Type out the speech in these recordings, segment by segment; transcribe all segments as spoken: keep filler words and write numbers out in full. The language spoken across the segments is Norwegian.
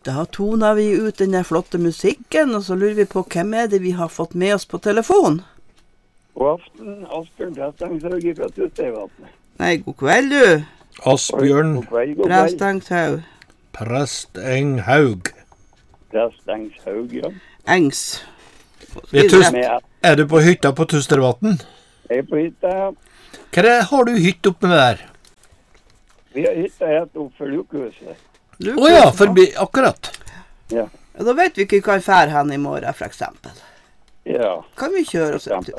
Da toner vi ut den der flotte musikken, og så lurer vi på hvem er det vi har fått med oss på telefon. God aften, Asbjørn Prestenghaug fra Tustervatnet. Nei, god kveld du. Asbjørn God kveld, god kveld. Prestenghaug. Prestenghaug. Prestenghaug, ja. Engs. Er, tust, Med, er du på hytta på Tustervatn? jeg er på hytta, ja. Hva er, har du hytt oppe med der? Vi har hytta rett opp for lukehuset. Åja, forbi, akkurat. Ja. Ja, da vet vi ikke hva vi fær hen i morgen, for eksempel. Ja. Kan vi kjøre oss en tur?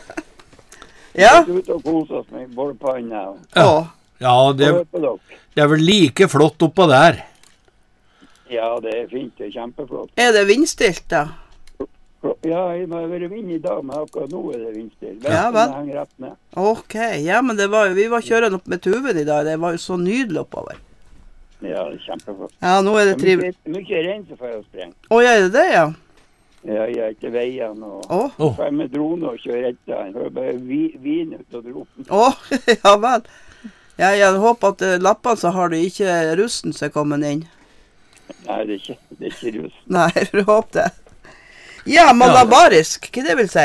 Ja. Ja. Vi er ute og koser oss med både panna og Ja, Å, ja det, og hør på dere. det er vel like flott oppå der. Ja, det er fint, det er kjempeflott. er det vindstilt da? Ja, jeg må være vind i dag, men akkurat nå er det vindstill. Ja, vel. Henger rett ned. Ok, ja, men det var jo, vi var kjørende opp med tuven i dag, det var jo så nydelig oppover. Ja, det er kjempeflott. Ja, nå er det Det er trivelig. mye, mye regn som får å sprenge. Å, ja, er det det, ja? Ja, jeg er ikke veien og... Å, Åh. Får med drone og kjøre etter. Han hører bare vi, vin ut og dropen. å, ja vel. Ja, jeg håper at eh, lappene så har du ikke rusten som er kommet inn. Nei, det er ikke, det er ikke russ. Nei, for å håpe det. Ja, malabarisk, hva det vil si?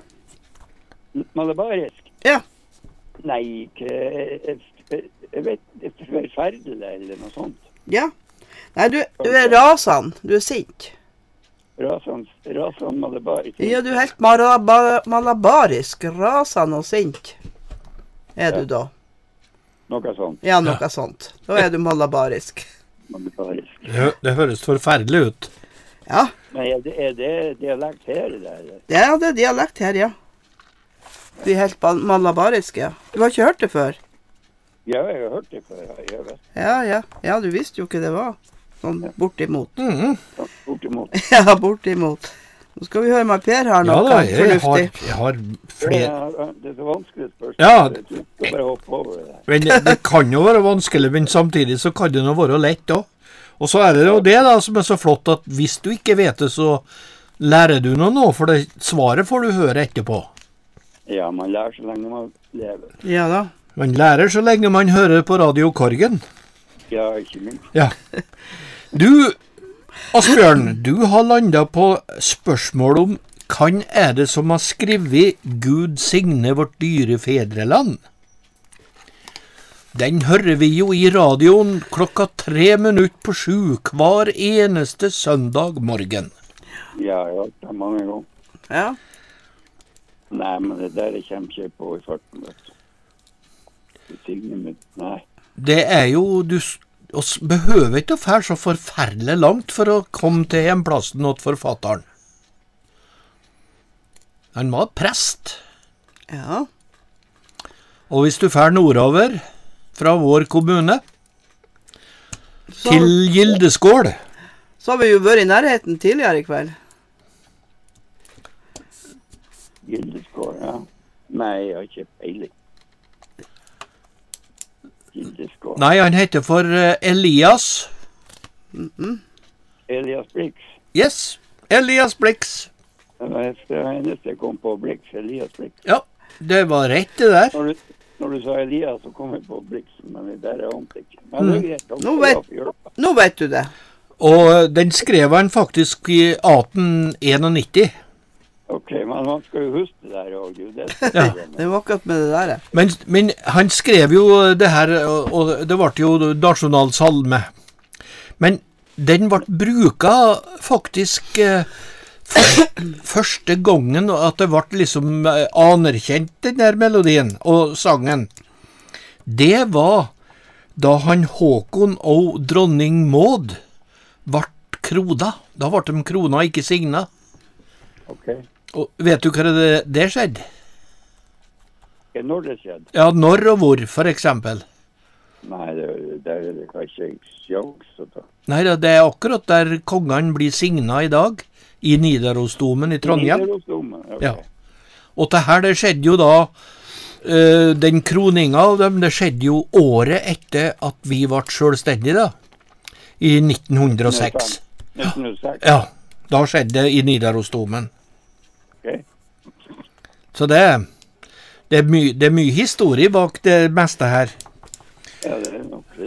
Malabarisk? Ja. Nei, ikke... Jeg, jeg vet, det er forferdelig eller noe sånt. Ja. Nei, du, du er rasan, du er sint. Rasan, rasan malabarisk. Ja, du er helt malaba, malabarisk, rasan og sint. Er du da? Noe sånt. Ja, noe sånt. Da er du malabarisk. Malabarisk. Det, det høres forferdelig ut. Ja, Men er det, er det dialekt her, det der? ja, det er dialekt her, ja. Vi er helt ba- malabariske, ja. Du har ikke hørt det før? Ja, jeg har hørt det før. Jeg vet. Ja, ja. Ja, du visste jo ikke det var. Sånn bortimot. Mhm. Bortimot. Ja, bortimot. Nå skal vi høre med Per her Ja noe da, jeg har, fornuftig. jeg har Det flere... er, det er så vanskelig spørsmål. Ja. Du skal bare hoppe over det der. Men det, det kan jo være vanskelig, men samtidig så kan det nå være lett også. Og så er det jo det da som er så flott at hvis du ikke vet det, så lærer du noe nå, for det svaret får du høre etterpå. Ja, man lærer så lenge man lever. Ja da. Man lærer så lenge man hører på Radio Korgen. Ja, ikke minst. Ja. Du, Asbjørn, du har landet på spørsmål om hvem er det som har skrevet Gud signe vårt dyre fedreland? Den hører vi jo i radioen klokka tre minutt på sju hver eneste søndag morgen. Ja, jeg har hørt det mange ganger. Ja. Nei, men det der kommer ikke på i farten, vet du. Det signer mitt, nei. Det er jo, du s- oss behøver ikke å fære så forferdelig langt for å komme til en plass nåt forfatteren. Han var prest, Ja. og hvis du færer nordover fra vår kommune Så, til Gildeskål, så har vi jo vært i nærheten tidligere i kveld. Gildeskår, ja. Nei, jeg har ikke peiling. Gildeskår. nei, han heter for eh, Elias. Elias Blix. Yes, Elias Blix. Det var det eneste jeg kom på, Blix. Elias Blix. Ja, det var rett det der. Når du, når du sa Elias, så kom jeg på Blix, men det der er ante ikke. Men det er greit. da Nå skal vet- jeg få hjelp. Nå vet du det. Og eh, den skrev han faktisk i atten nittien. Ok, men man skal jo huske det der også, jo. Det skal Ja. jeg Det var akkurat med det der. Men, men han skrev jo det her, og og det ble jo nasjonalsalme. Men den ble bruka faktisk eh, for, første gangen at det ble liksom eh, anerkjent, den der melodien og sangen. Det var da han Håkon og dronning Maud ble kroda. Da ble de krona, ikke signa. Ok. Og vet du hva det, det skjedde? Ja, når det skjedde? Ja, når og hvor, for eksempel. Nei, det, der er det kanskje ikke sjans å ta. Nei da, det er akkurat der kongene blir signa i dag, i Nidarosdomen i Trondheim. Nidarosdomen, ok. Ja. Og det her, det skjedde jo da, eh, den kroninga av dem, det skjedde jo året etter at vi ble selvstendige da, i nitten hundre og seks. nitten null seks. Ja, da skjedde det i Nidarosdomen. Ok. Så det, det, er my, det er mye historie bak det meste her. Ja, det er nok det.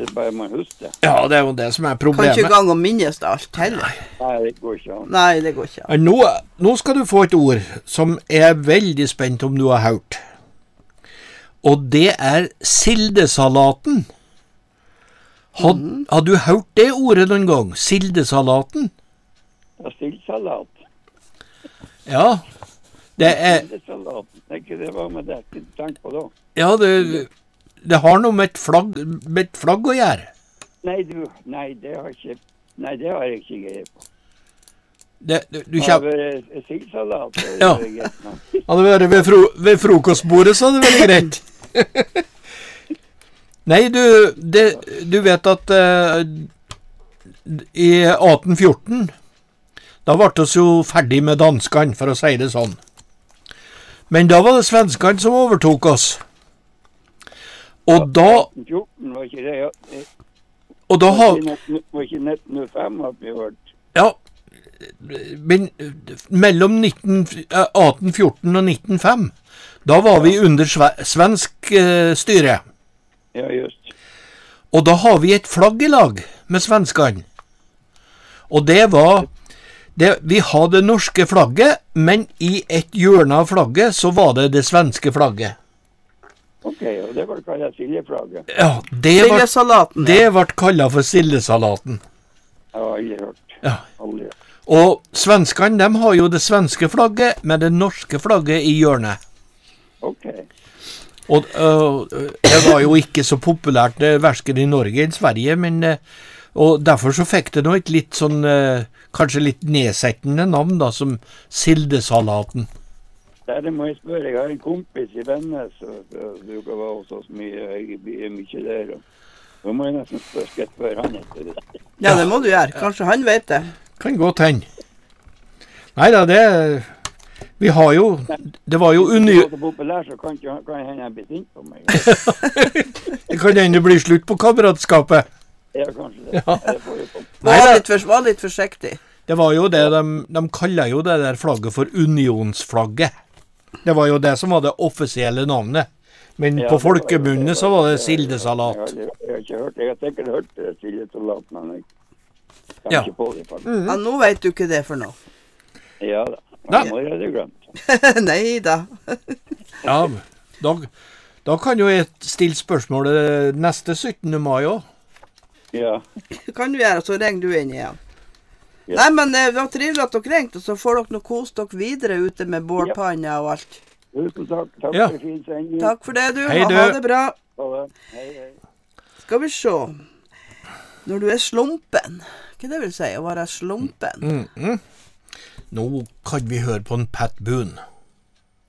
det bare man husker. Ja, det er jo det som er Kan ikke problemet. engang å minnes det alt heller. Nei, det går ikke an. Nei, det går ikke an. Ja, Nå, nå skal du få et ord som jeg er veldig spent om du har hørt. Og det er sildesalaten. Had, har du hørt det ordet noen gang? Sildesalaten? Ja, sildsalat. Ja, det er, Sildsalat. Det er ikke det var med det. Ikke tenk på det. ja, det, det har noe med et flagg, med et flagg å gjøre. Nei, du, nei, det har ikke, nei, det har jeg ikke greie på. Det, du, du Det har kjem, vært sildsalat. det er Ja. greit nok. hadde det vært ved, fro, ved frokostbordet, så hadde det vært greit. Nei, du, det, du vet at eh, i atten fjorten, da ble vi jo ferdig med danskene, for å si det sånn. Men da var det svenskene som overtok oss. Og da, fjorten var ikke det, ja. Det og da var har, ikke nett- var ikke nitten null fem at vi hørte. ja, men mellom nitten, eh, atten fjorten og nitten fem, da var vi under sve, svensk eh, styre. Ja, just. Og da har vi et flagg i lag med svenskene. Og det var det, Vi hadde det norske flagget, men i et hjørne av flagget så var det det svenske flagget. Ok, og det var kallet sildeflagget. Ja, det ble, Sildesalaten, det ja. ble kalla for sildesalaten. Jeg har aldri hørt. Ja. Aldri. Og svenskene, de har jo det svenske flagget med det norske flagget i hjørnet. Ok. Og øh, det var jo ikke så populært uh, verken i Norge enn Sverige, men øh, og derfor så fikk det nå et litt sånn øh, kanskje litt nedsettende navn da, som sildesalaten. Der må jeg spørre, jeg har en kompis i Vennes, og og bruker å være hos oss mye, jeg blir mye der, og da må jeg nesten spørre, skal jeg spørre han etter det. Ja, det må du gjøre. Kanskje han vet det. Kan godt hende. Nei da, det Vi har jo Det var jo Hvis uni... jeg er så populær, så kan ikke kan hende han blir sint på meg. Det kan hende det blir slutt på kameratskapet. Ja, kanskje det. Ja. Ja, det får vi på. Nei Var da. litt, for, var litt forsiktig. Det var jo det, de, de kaller jo det der flagget for unionsflagget. Det var jo det som var det offisielle navnet. Men Ja, på det var jo- folkemunne så var det sildesalat. Jeg har, aldri- jeg har ikke hørt det. Jeg har sikkert hørt det, sildesalat, men jeg kan Ja. ikke på det, faktisk. Ja, nå vet du ikke det for noe. Ja da. Da. Nå har jeg det glemt. Nei da. Ja, da, da kan jo jeg stille spørsmålet neste syttende mai òg. Ja. Det kan du gjøre, så ringer du inn igjen. Ja. Nei, men eh, det var trivelig at dere ringte, og så får dere nå kose dere videre ute med bålpanna og alt. Tusen takk. Takk Ja. for fin sending. Takk for det, du. Hei, Ha, du. ha det bra. Ha det. Hei, hei. Skal vi se. Når du er slumpen. Hva det vil si å være slumpen? Mm -mm. Nå kan vi høre på en Pat Boone.